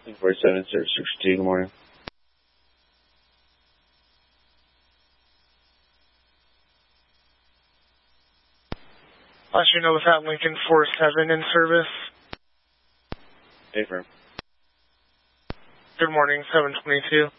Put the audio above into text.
47-062, good morning. Last you know was at Lincoln 47 in service. Affirm. Good morning, 722.